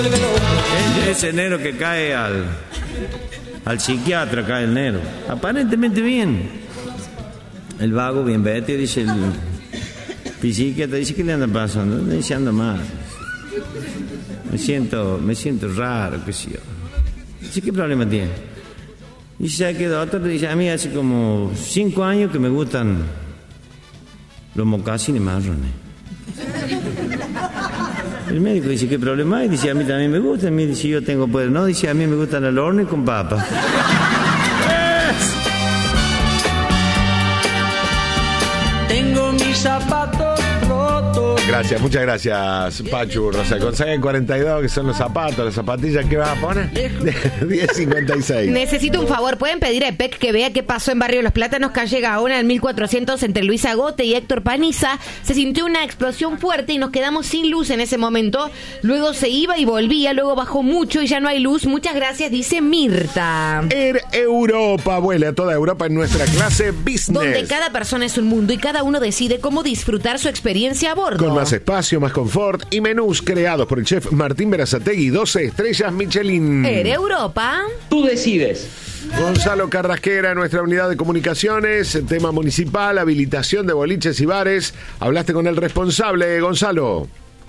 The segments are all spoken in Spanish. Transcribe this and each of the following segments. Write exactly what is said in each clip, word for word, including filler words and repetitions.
Ese negro que cae al, al psiquiatra, cae el negro. Aparentemente bien. El vago bien vestido, dice el psiquiatra, dice, ¿qué le anda pasando? Dice, anda mal. Me siento, me siento raro, qué sé yo. Dice, ¿qué problema tiene? Dice, ¿sabe qué, doctor? Dice, a mí hace como cinco años que me gustan los mocasines marrones. El médico dice, ¿qué problema hay? Dice, a mí también me gusta. A mí dice, yo tengo poder. No, dice, a mí me gustan al horno y con papas. Tengo mis zapatos rotos. Gracias, muchas gracias, Pachu, Rosa Gonzaga en cuarenta y dos, que son los zapatos, las zapatillas, ¿qué vas a poner? diez cincuenta y seis. Necesito un favor, ¿pueden pedir a EPEC que vea qué pasó en Barrio Los Plátanos, calle Gaona, en mil cuatrocientos, entre Luis Agote y Héctor Paniza? Se sintió una explosión fuerte y nos quedamos sin luz en ese momento. Luego se iba y volvía, luego bajó mucho y ya no hay luz. Muchas gracias, dice Mirta. Air Europa, vuela a toda Europa en nuestra clase Business. Donde cada persona es un mundo y cada uno decide cómo disfrutar su experiencia a bordo. Con más espacio, más confort y menús creados por el chef Martín Berazategui, doce estrellas Michelin. Air Europa. Tú decides. Gonzalo Carrasquera, nuestra unidad de comunicaciones, tema municipal, habilitación de boliches y bares. Hablaste con el responsable, Gonzalo.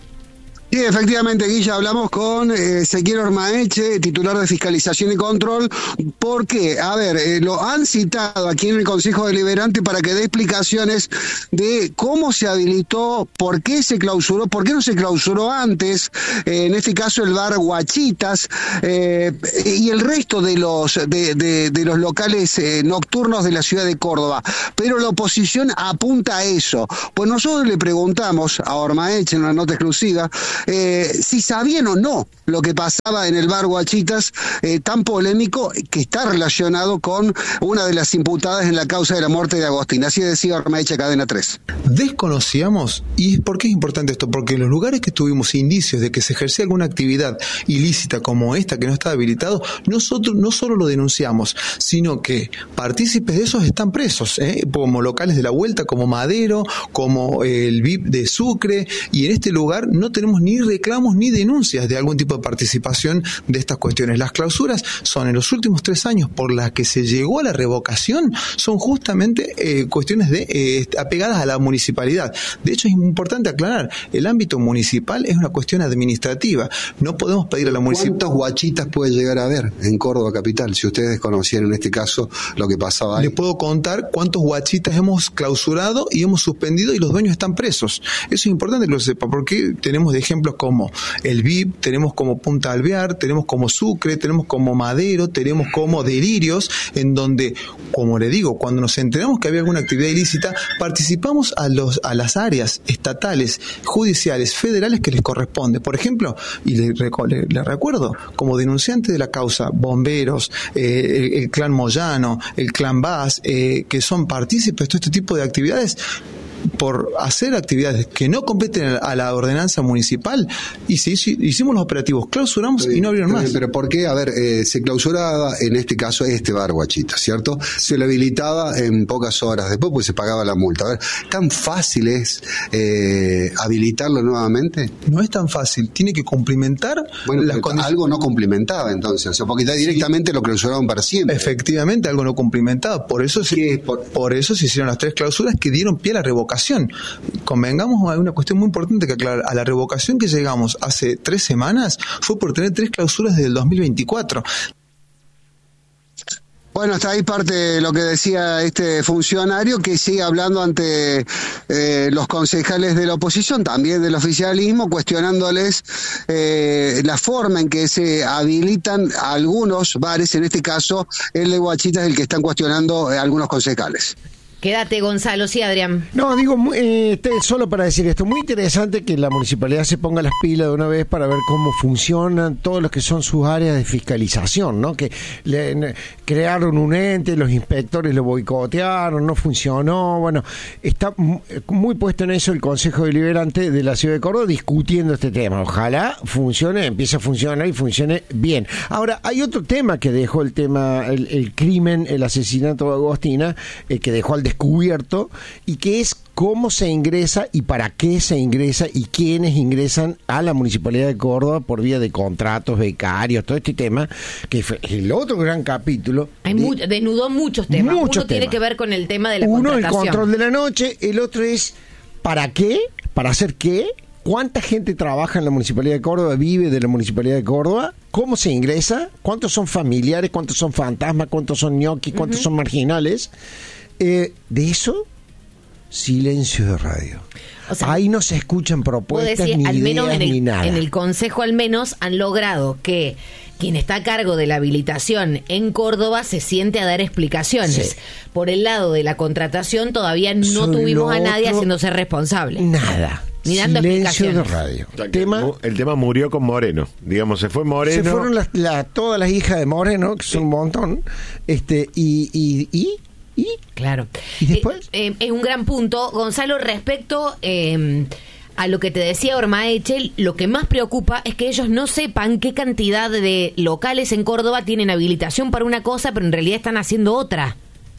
Sí, efectivamente, Guilla, hablamos con eh, Ezequiel Ormaeche, titular de Fiscalización y Control, porque, a ver, eh, lo han citado aquí en el Consejo Deliberante para que dé explicaciones de cómo se habilitó, por qué se clausuró, por qué no se clausuró antes, eh, en este caso el bar Guachitas, eh, y el resto de los de, de, de los locales eh, nocturnos de la ciudad de Córdoba. Pero la oposición apunta a eso. Pues nosotros le preguntamos a Ormaeche en una nota exclusiva, Eh, si sabían o no lo que pasaba en el bar Guachitas, eh, tan polémico, que está relacionado con una de las imputadas en la causa de la muerte de Agostina. Así decía Ormaeche, Cadena tres. Desconocíamos, ¿y por qué es importante esto? Porque en los lugares que tuvimos indicios de que se ejercía alguna actividad ilícita como esta, que no está habilitado, nosotros no solo lo denunciamos, sino que partícipes de esos están presos, ¿eh? Como locales de la Vuelta, como Madero, como el V I P de Sucre, y en este lugar no tenemos ni reclamos ni denuncias de algún tipo de participación de estas cuestiones. Las clausuras son en los últimos tres años por las que se llegó a la revocación, son justamente eh, cuestiones de eh, apegadas a la municipalidad. De hecho, es importante aclarar, el ámbito municipal es una cuestión administrativa. No podemos pedir a la municipalidad. ¿Cuántos guachitas puede llegar a haber en Córdoba capital? Si ustedes conocieran en este caso lo que pasaba ahí. Les puedo contar cuántos guachitas hemos clausurado y hemos suspendido y los dueños están presos. Eso es importante que lo sepa, porque tenemos de ejemplos como el V I P, tenemos como Punta Alvear, tenemos como Sucre, tenemos como Madero, tenemos como Delirios, en donde, como le digo, cuando nos enteramos que había alguna actividad ilícita, participamos a los a las áreas estatales, judiciales, federales que les corresponde. Por ejemplo, y le, le, le recuerdo, como denunciante de la causa, bomberos, eh, el, el clan Moyano, el clan Vaz, eh, que son partícipes de todo este tipo de actividades, por hacer actividades que no competen a la ordenanza municipal, y se hizo, hicimos los operativos, clausuramos y no abrieron más. Pero ¿por qué? A ver, eh, se clausuraba en este caso este bar Guachita, ¿cierto? Se lo habilitaba en pocas horas, después pues se pagaba la multa. A ver, ¿tan fácil es eh, habilitarlo nuevamente? No es tan fácil, tiene que cumplimentar bueno, las condiciones. Algo no cumplimentaba entonces, o sea, porque directamente sí. Lo clausuraron para siempre. Efectivamente, algo no cumplimentaba, por eso se, por... por eso se hicieron las tres clausuras que dieron pie a la revocación. Convengamos, hay una cuestión muy importante que aclarar. A la revocación que llegamos hace tres semanas fue por tener tres clausuras desde el dos mil veinticuatro. Bueno, está ahí parte de lo que decía este funcionario, que sigue hablando ante eh, los concejales de la oposición, también del oficialismo, cuestionándoles eh, la forma en que se habilitan algunos bares, en este caso el de Guachitas, el que están cuestionando eh, algunos concejales. Quédate, Gonzalo. Sí, Adrián. No, digo, eh, solo para decir esto, muy interesante que la municipalidad se ponga las pilas de una vez para ver cómo funcionan todos los que son sus áreas de fiscalización, ¿no? Que le, crearon un ente, los inspectores lo boicotearon, no funcionó, bueno, está muy puesto en eso el Consejo Deliberante de la Ciudad de Córdoba discutiendo este tema. Ojalá funcione, empiece a funcionar y funcione bien. Ahora, hay otro tema que dejó el tema, el, el crimen, el asesinato de Agostina, eh, que dejó al descubierto, y que es cómo se ingresa y para qué se ingresa y quiénes ingresan a la Municipalidad de Córdoba por vía de contratos, becarios, todo este tema, que fue el otro gran capítulo. Hay de, mu- desnudó muchos temas. Muchos Uno tiene temas. que ver con el tema de la Uno, el contratación. control de la noche, el otro es ¿para qué? ¿Para hacer qué? ¿Cuánta gente trabaja en la Municipalidad de Córdoba, vive de la Municipalidad de Córdoba? ¿Cómo se ingresa? ¿Cuántos son familiares? ¿Cuántos son fantasmas? ¿Cuántos son ñoquis? ¿Cuántos uh-huh. son marginales? Eh, de eso, silencio de radio. O sea, ahí no se escuchan propuestas decir, ni al ideas menos en el, ni nada. En el Consejo al menos han logrado que quien está a cargo de la habilitación en Córdoba se siente a dar explicaciones. Sí. Por el lado de la contratación todavía no Sobre tuvimos a nadie otro, haciéndose responsable. Nada. Ni dando silencio de explicaciones. radio. O sea, tema, el, el tema murió con Moreno. Digamos, se fue Moreno. Se fueron las, la, todas las hijas de Moreno, que son un montón. Este, y, y, y ¿Y? Claro. ¿Y después? Eh, eh, es un gran punto, Gonzalo, respecto eh, a lo que te decía Ormaechel. Lo que más preocupa es que ellos no sepan qué cantidad de locales en Córdoba tienen habilitación para una cosa, pero en realidad están haciendo otra.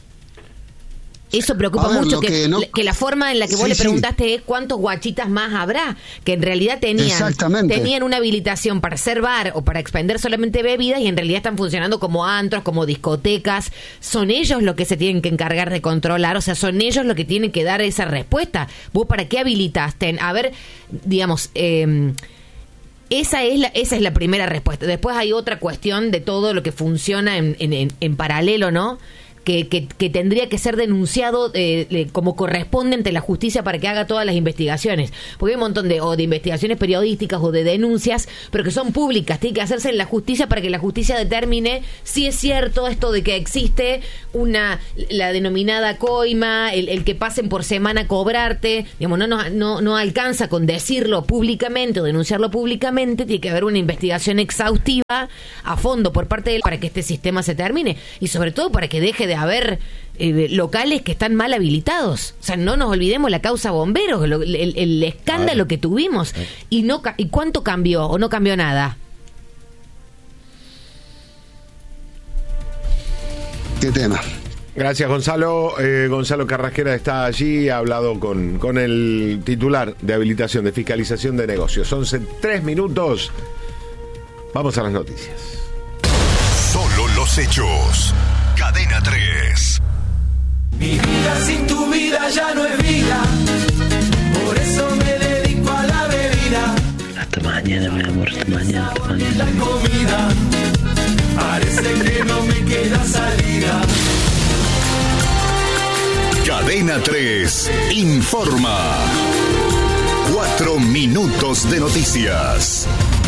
Eso preocupa ver, mucho, que, que, no... que la forma en la que vos sí, le preguntaste sí. es cuántos guachitas más habrá, que en realidad tenían tenían una habilitación para ser bar o para expender solamente bebidas y en realidad están funcionando como antros, como discotecas. Son ellos los que se tienen que encargar de controlar, o sea, son ellos los que tienen que dar esa respuesta. ¿Vos para qué habilitaste? A ver, digamos... Eh, Esa es la esa es la primera respuesta. Después hay otra cuestión de todo lo que funciona en, en, en, en paralelo, ¿no? Que, que, que tendría que ser denunciado eh, eh, como corresponde ante la justicia para que haga todas las investigaciones. Porque hay un montón de, o de investigaciones periodísticas o de denuncias, pero que son públicas. Tiene que hacerse en la justicia para que la justicia determine si es cierto esto de que existe una la denominada coima, el, el que pasen por semana a cobrarte. Digamos, no, no, no, no alcanza con decirlo públicamente o denunciarlo públicamente. Tiene que haber una investigación exhaustiva a fondo por parte de él para que este sistema se termine. Y sobre todo para que deje de haber eh, locales que están mal habilitados. O sea, no nos olvidemos la causa bomberos, lo, el, el escándalo que tuvimos. Y no y cuánto cambió o no cambió nada. ¿Qué tema? Gracias, Gonzalo. Eh, Gonzalo Carrasquera está allí, ha hablado con, con el titular de habilitación, de fiscalización de negocios. once, tres minutos. Vamos a las noticias. Solo los hechos. Cadena tres. Mi vida sin tu vida ya no es vida. Por eso me dedico a la bebida. Hasta mañana, mi amor, hasta mañana, hasta mañana. La comida. Parece que no me queda salida. Cadena tres informa. Cuatro minutos de noticias.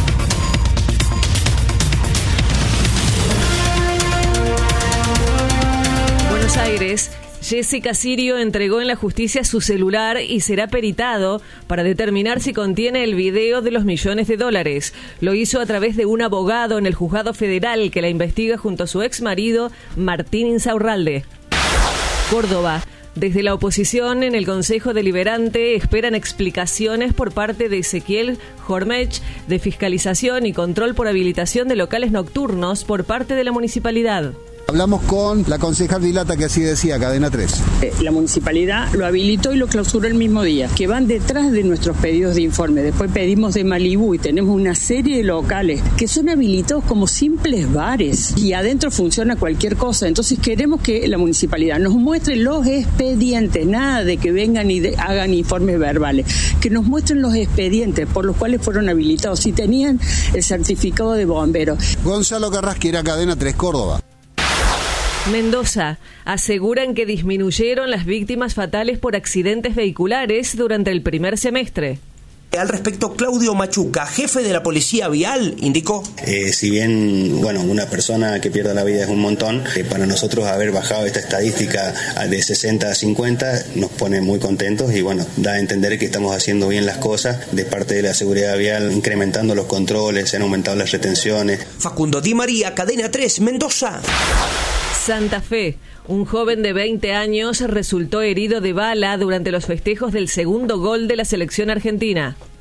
Buenos Aires, Jessica Sirio entregó en la justicia su celular y será peritado para determinar si contiene el video de los millones de dólares. Lo hizo a través de un abogado en el juzgado federal que la investiga junto a su ex marido Martín Insaurralde. Córdoba. Desde la oposición en el Consejo Deliberante esperan explicaciones por parte de Ezequiel Jormech de fiscalización y control por habilitación de locales nocturnos por parte de la municipalidad. Hablamos con la concejal Vilata, que así decía, Cadena tres. La municipalidad lo habilitó y lo clausuró el mismo día, que van detrás de nuestros pedidos de informe. Después pedimos de Malibú y tenemos una serie de locales que son habilitados como simples bares y adentro funciona cualquier cosa. Entonces queremos que la municipalidad nos muestre los expedientes, nada de que vengan y de, hagan informes verbales, que nos muestren los expedientes por los cuales fueron habilitados, si tenían el certificado de bomberos. Gonzalo Carrasquera, Cadena tres, Córdoba. Mendoza. Aseguran que disminuyeron las víctimas fatales por accidentes vehiculares durante el primer semestre. Al respecto, Claudio Machuca, jefe de la Policía Vial, indicó: eh, si bien, bueno, una persona que pierda la vida es un montón, eh, para nosotros haber bajado esta estadística de sesenta a cincuenta nos pone muy contentos y, bueno, da a entender que estamos haciendo bien las cosas de parte de la seguridad vial, incrementando los controles, se han aumentado las retenciones. Facundo Di María, Cadena tres, Mendoza. Santa Fe. Un joven de veinte años resultó herido de bala durante los festejos del segundo gol de la selección argentina.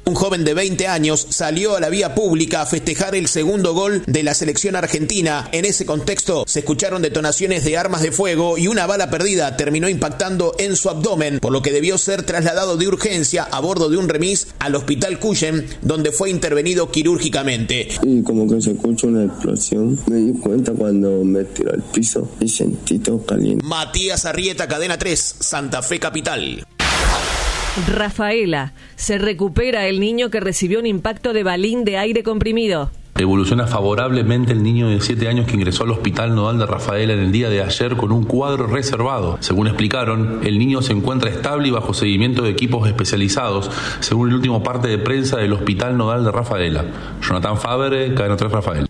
Un joven de veinte años salió a la vía pública a festejar el segundo gol de la selección argentina. En ese contexto se escucharon detonaciones de armas de fuego y una bala perdida terminó impactando en su abdomen, por lo que debió ser trasladado de urgencia a bordo de un remis al hospital Cuyen, donde fue intervenido quirúrgicamente. Y como que se escuchó una explosión. Me di cuenta cuando me tiró al piso y sentí todo caliente. Matías Arrieta, Cadena tres, Santa Fe Capital. Rafaela, se recupera el niño que recibió un impacto de balín de aire comprimido. Evoluciona favorablemente el niño de siete años que ingresó al Hospital Nodal de Rafaela en el día de ayer con un cuadro reservado. Según explicaron, el niño se encuentra estable y bajo seguimiento de equipos especializados, según el último parte de prensa del Hospital Nodal de Rafaela. Jonathan Fabre, Cadena tres Rafael.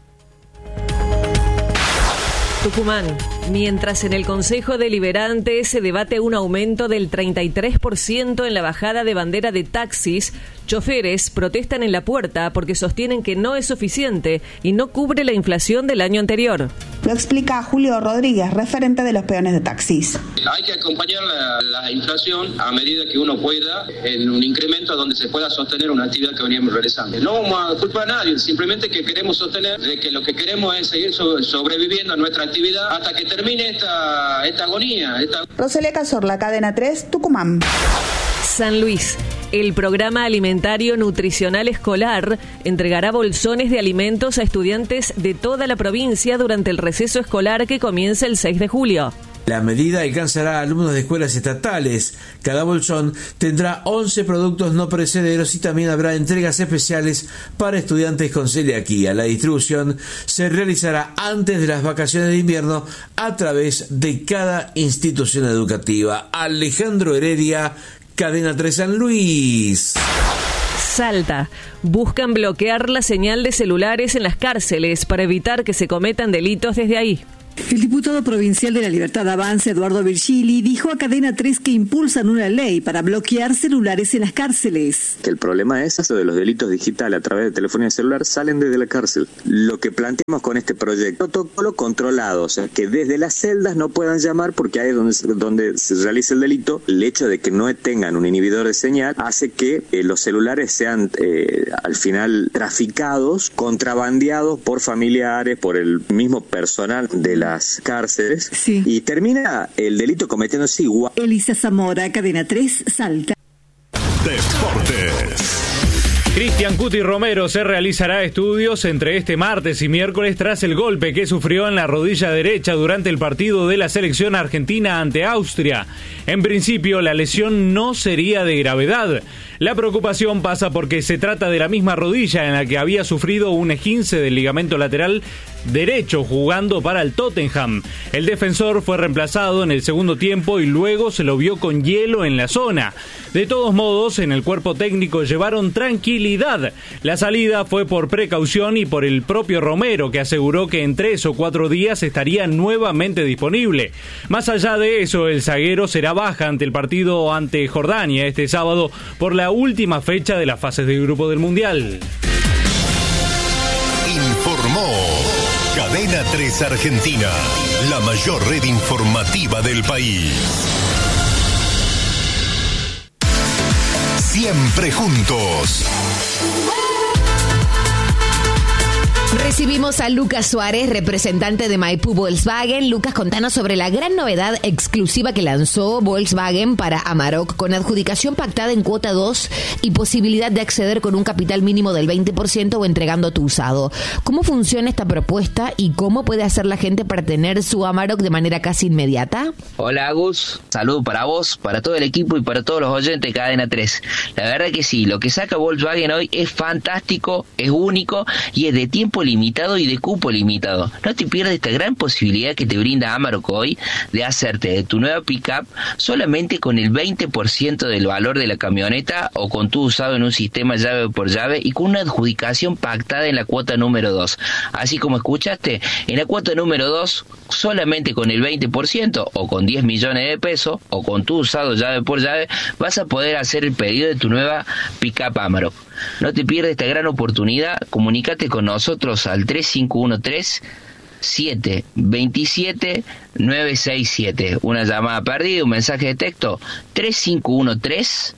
Tucumán. Mientras en el Consejo Deliberante se debate un aumento del treinta y tres por ciento en la bajada de bandera de taxis, choferes protestan en la puerta porque sostienen que no es suficiente y no cubre la inflación del año anterior. Lo explica Julio Rodríguez, referente de los peones de taxis. Hay que acompañar la, la inflación a medida que uno pueda en un incremento donde se pueda sostener una actividad que veníamos realizando. No vamos a culpar a nadie, simplemente que queremos sostener de que lo que queremos es seguir sobreviviendo a nuestra actividad hasta que termine esta, esta agonía. Esta... Rosalía Cazorla, Cadena tres, Tucumán. San Luis. El Programa Alimentario Nutricional Escolar entregará bolsones de alimentos a estudiantes de toda la provincia durante el receso escolar que comienza el seis de julio. La medida alcanzará a alumnos de escuelas estatales. Cada bolsón tendrá once productos no perecederos y también habrá entregas especiales para estudiantes con celiaquía. La distribución se realizará antes de las vacaciones de invierno a través de cada institución educativa. Alejandro Heredia, Cadena tres San Luis. Salta. Buscan bloquear la señal de celulares en las cárceles para evitar que se cometan delitos desde ahí. El diputado provincial de la Libertad Avanza, Eduardo Virgili, dijo a Cadena tres que impulsan una ley para bloquear celulares en las cárceles. Que el problema es eso de los delitos digitales a través de telefonía celular salen desde la cárcel. Lo que planteamos con este proyecto, protocolo controlado, o sea, que desde las celdas no puedan llamar porque ahí es donde, donde se realiza el delito. El hecho de que no tengan un inhibidor de señal hace que eh, los celulares sean eh, al final traficados, contrabandeados por familiares, por el mismo personal de la las cárceles, sí. Y termina el delito cometiéndose igual. Elisa Zamora, Cadena tres, Salta. Deportes. Cristian Cuti Romero se realizará estudios entre este martes y miércoles tras el golpe que sufrió en la rodilla derecha durante el partido de la selección argentina ante Austria. En principio, la lesión no sería de gravedad. La preocupación pasa porque se trata de la misma rodilla en la que había sufrido un esguince del ligamento lateral derecho jugando para el Tottenham. El defensor fue reemplazado en el segundo tiempo y luego se lo vio con hielo en la zona. De todos modos, en el cuerpo técnico llevaron tranquilidad. La salida fue por precaución y por el propio Romero, que aseguró que en tres o cuatro días estaría nuevamente disponible. Más allá de eso, el zaguero será baja ante el partido ante Jordania este sábado por la última fecha de las fases de grupo del Mundial. Informó Cadena tres Argentina, la mayor red informativa del país. Siempre juntos. Recibimos a Lucas Suárez, representante de Maipú Volkswagen. Lucas, contanos sobre la gran novedad exclusiva que lanzó Volkswagen para Amarok, con adjudicación pactada en cuota dos y posibilidad de acceder con un capital mínimo del veinte por ciento o entregando tu usado. ¿Cómo funciona esta propuesta y cómo puede hacer la gente para tener su Amarok de manera casi inmediata? Hola, Agus. Saludo para vos, para todo el equipo y para todos los oyentes de Cadena tres. La verdad que sí, lo que saca Volkswagen hoy es fantástico, es único y es de tiempo limitado y de cupo limitado. No te pierdas esta gran posibilidad que te brinda Amarok hoy de hacerte de tu nueva pickup solamente con el veinte por ciento del valor de la camioneta o con tu usado en un sistema llave por llave y con una adjudicación pactada en la cuota número dos. Así como escuchaste, en la cuota número dos solamente con el veinte por ciento o con diez millones de pesos o con tu usado llave por llave vas a poder hacer el pedido de tu nueva pickup Amarok. No te pierdas esta gran oportunidad, comunícate con nosotros al tres cinco uno tres, siete dos siete, nueve seis siete. Una llamada perdida, un mensaje de texto, tres cinco uno tres,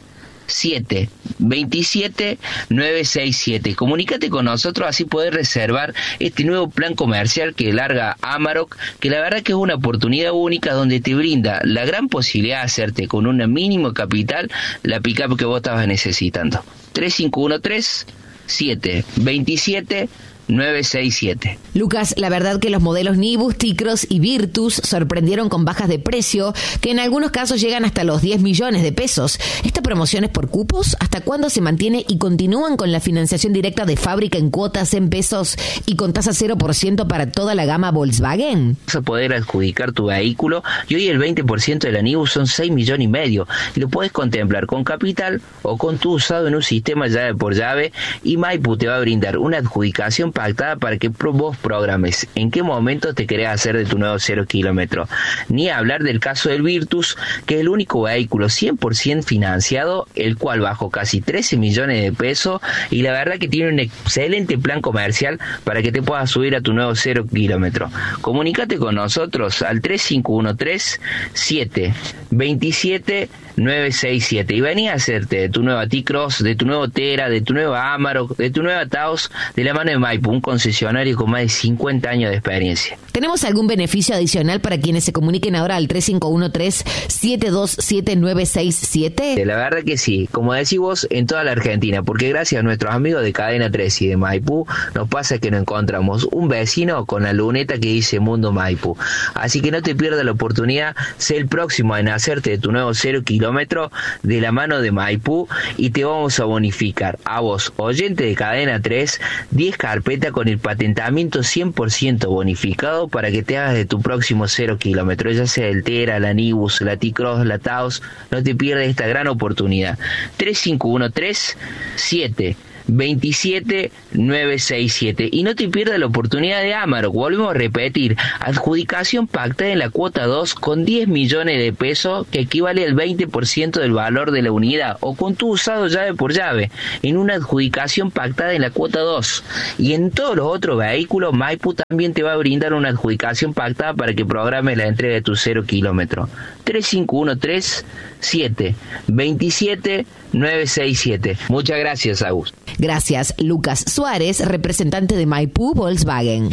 siete veintisiete nueve sesenta y siete. Comunícate con nosotros, así podés reservar este nuevo plan comercial que larga Amarok, que la verdad que es una oportunidad única donde te brinda la gran posibilidad de hacerte con un mínimo capital la pick-up que vos estabas necesitando. tres cinco uno tres siete veintisiete nueve sesenta y siete. Lucas, la verdad que los modelos Nibus, T-Cross y Virtus sorprendieron con bajas de precio que en algunos casos llegan hasta los diez millones de pesos. ¿Esta promoción es por cupos? ¿Hasta cuándo se mantiene y continúan con la financiación directa de fábrica en cuotas en pesos y con tasa cero por ciento para toda la gama Volkswagen? Vas a poder adjudicar tu vehículo y hoy el veinte por ciento de la Nibus son seis millones y medio y lo puedes contemplar con capital o con tu usado en un sistema llave por llave, y Maipú te va a brindar una adjudicación pactada para que vos programes en qué momento te querés hacer de tu nuevo cero kilómetro. Ni hablar del caso del Virtus, que es el único vehículo cien por ciento financiado, el cual bajó casi trece millones de pesos y la verdad que tiene un excelente plan comercial para que te puedas subir a tu nuevo cero kilómetro. Comunícate con nosotros al tres cinco uno tres siete veintisiete nueve sesenta y siete y vení a hacerte de tu nueva T-Cross, de tu nuevo Tera, de tu nueva Amarok, de tu nueva Taos, de la mano de Maipú, un concesionario con más de cincuenta años de experiencia. ¿Tenemos algún beneficio adicional para quienes se comuniquen ahora al tres cinco uno tres siete dos siete nueve seis siete? La verdad que sí, como decís vos, en toda la Argentina, porque gracias a nuestros amigos de Cadena tres y de Maipú, nos pasa que nos encontramos un vecino con la luneta que dice Mundo Maipú. Así que no te pierdas la oportunidad, sé el próximo en hacerte de tu nuevo cero kilómetro de la mano de Maipú y te vamos a bonificar a vos, oyente de Cadena tres, diez carpetas con el patentamiento cien por ciento bonificado para que te hagas de tu próximo cero kilómetro, ya sea el Tera, la Nibus, la T-Cross, la Taos. No te pierdas esta gran oportunidad. tres cinco uno tres siete veintisiete nueve sesenta y siete y no te pierdas la oportunidad de Amarok. Volvemos a repetir, adjudicación pactada en la cuota dos con diez millones de pesos, que equivale al veinte por ciento del valor de la unidad, o con tu usado llave por llave en una adjudicación pactada en la cuota dos. Y en todos los otros vehículos, Maipú también te va a brindar una adjudicación pactada para que programes la entrega de tu cero kilómetro. tres cinco uno tres siete veintisiete nueve sesenta y siete. Muchas gracias, Agus. Gracias, Lucas Suárez, representante de Maipú Volkswagen.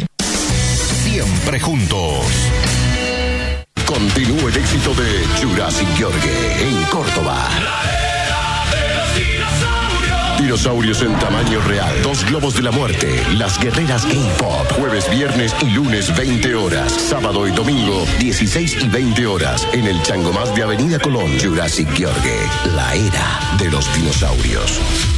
Siempre juntos. Continúa el éxito de Jurassic Yorgue en Córdoba. Dinosaurios en tamaño real. Dos globos de la muerte. Las guerreras K-Pop. Jueves, viernes y lunes veinte horas. Sábado y domingo dieciséis y veinte horas. En el Changomás de Avenida Colón. Jurassic Yorgue. La era de los dinosaurios.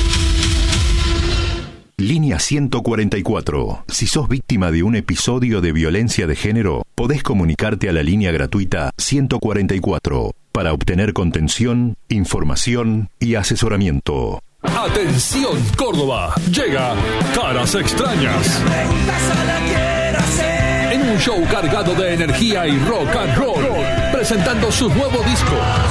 Línea ciento cuarenta y cuatro. Si sos víctima de un episodio de violencia de género, podés comunicarte a la línea gratuita ciento cuarenta y cuatro para obtener contención, información y asesoramiento. Atención Córdoba, llega Caras Extrañas. En un show cargado de energía y rock and roll, presentando su nuevo disco.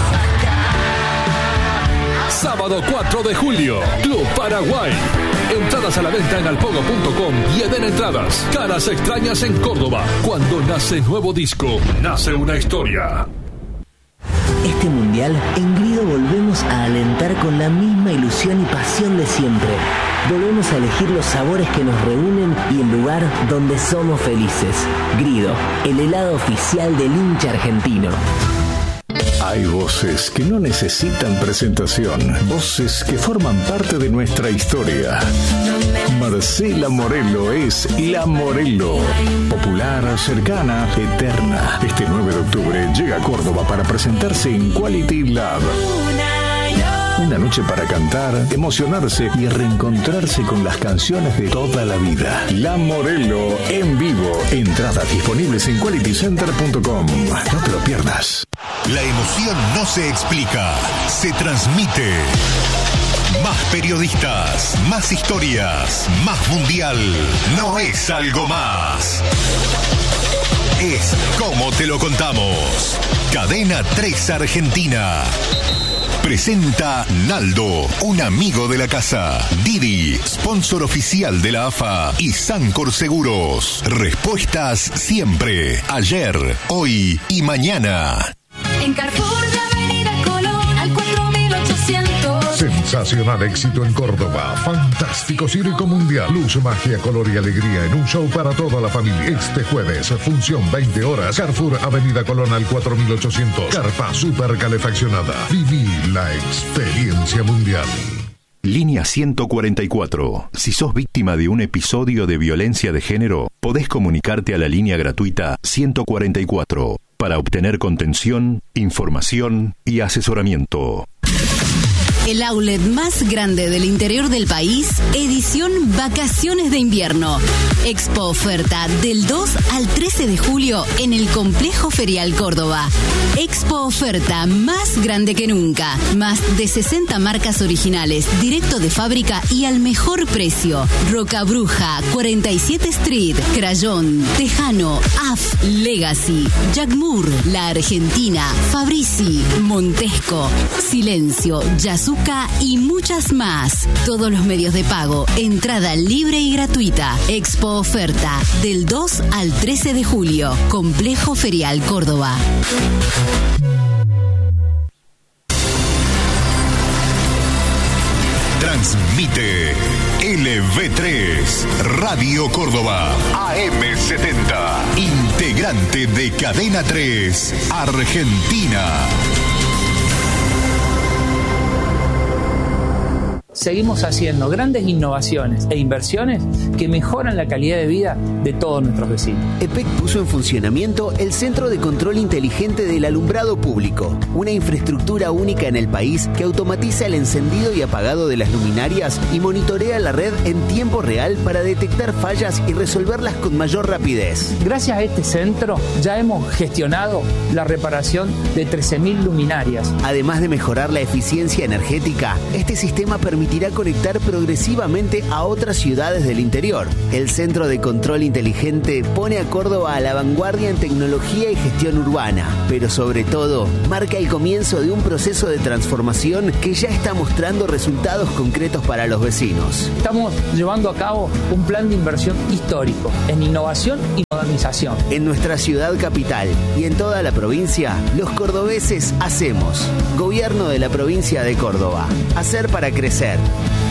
Sábado cuatro de julio, Club Paraguay. Entradas a la venta en alpogo punto com y Eden Entradas. Caras Extrañas en Córdoba. Cuando nace nuevo disco, nace una historia. Este mundial, en Grido volvemos a alentar con la misma ilusión y pasión de siempre. Volvemos a elegir los sabores que nos reúnen y el lugar donde somos felices. Grido, el helado oficial del hincha argentino. Hay voces que no necesitan presentación, voces que forman parte de nuestra historia. Marcela Morelo es La Morelo, popular, cercana, eterna. Este nueve de octubre llega a Córdoba para presentarse en Quality Lab. Una noche para cantar, emocionarse y reencontrarse con las canciones de toda la vida. La Morelo en vivo. Entradas disponibles en quality center punto com. No te lo pierdas. La emoción no se explica, se transmite. Más periodistas, más historias, más mundial. No es algo más. Es como te lo contamos. Cadena tres Argentina. Presenta Naldo, un amigo de la casa. Didi, sponsor oficial de la A F A. Y Sancor Seguros. Respuestas siempre. Ayer, hoy y mañana. En Carrefour de Avenida Colón al cuatro mil ochocientos. Sensacional éxito en Córdoba. Fantástico Circo Mundial. Luz, magia, color y alegría en un show para toda la familia. Este jueves, función veinte horas. Carrefour, Avenida Colón al cuatro mil ochocientos. Carpa super calefaccionada. Viví la experiencia mundial. Línea ciento cuarenta y cuatro. Si sos víctima de un episodio de violencia de género, podés comunicarte a la línea gratuita ciento cuarenta y cuatro para obtener contención, información y asesoramiento. El outlet más grande del interior del país, edición Vacaciones de Invierno. Expo Oferta del dos al trece de julio en el Complejo Ferial Córdoba. Expo Oferta más grande que nunca. Más de sesenta marcas originales, directo de fábrica y al mejor precio. Roca Bruja, cuarenta y siete Street, Crayón, Tejano, A F, Legacy, Jack Moore, La Argentina, Fabrici, Montesco, Silencio, Yasuo y muchas más. Todos los medios de pago, entrada libre y gratuita. Expo Oferta del dos al trece de julio. Complejo Ferial Córdoba. Transmite L V tres Radio Córdoba A M setenta, integrante de Cadena tres Argentina. Seguimos haciendo grandes innovaciones e inversiones que mejoran la calidad de vida de todos nuestros vecinos. E P E C puso en funcionamiento el Centro de Control Inteligente del Alumbrado Público, una infraestructura única en el país que automatiza el encendido y apagado de las luminarias y monitorea la red en tiempo real para detectar fallas y resolverlas con mayor rapidez. Gracias a este centro ya hemos gestionado la reparación de trece mil luminarias. Además de mejorar la eficiencia energética, este sistema permite permitirá conectar progresivamente a otras ciudades del interior. El Centro de Control Inteligente pone a Córdoba a la vanguardia en tecnología y gestión urbana, pero sobre todo marca el comienzo de un proceso de transformación que ya está mostrando resultados concretos para los vecinos. Estamos llevando a cabo un plan de inversión histórico en innovación y modernización. En nuestra ciudad capital y en toda la provincia, los cordobeses hacemos. Gobierno de la provincia de Córdoba. Hacer para crecer.